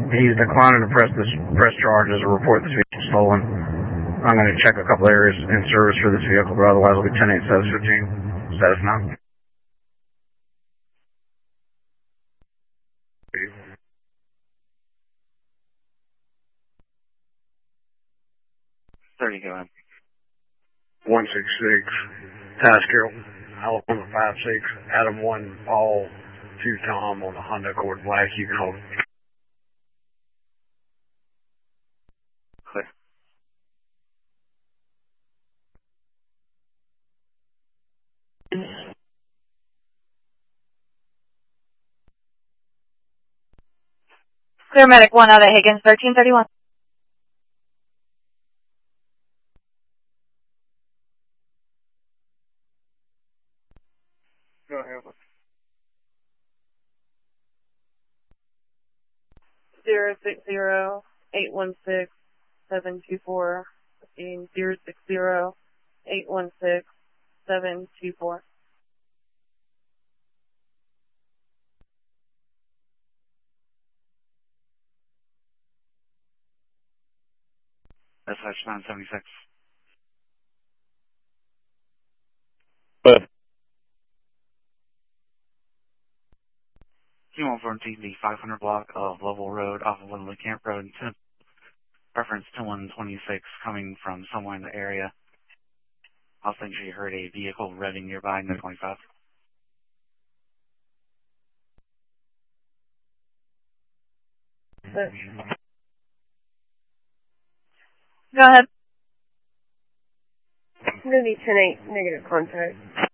He's declining to press charges or report this vehicle stolen. I'm going to check a couple areas in service for this vehicle, but otherwise it'll be 10-8-7-15. Status now. Go ahead. 166, Tasker, Alabama 56, Adam 1, Paul 2, Tom on the Honda Accord Black. You can hold it. Clear. Clear medic 1 out at Higgins, 1331. Go ahead. 060-816-724. 060-816-724. SH 976. But Q114, the 500 block of Lovell Road off of Woodley Camp Road, reference 10126 coming from somewhere in the area. I think you heard a vehicle revving nearby in the 25. Go ahead. I'm going to need 10-8 negative contact.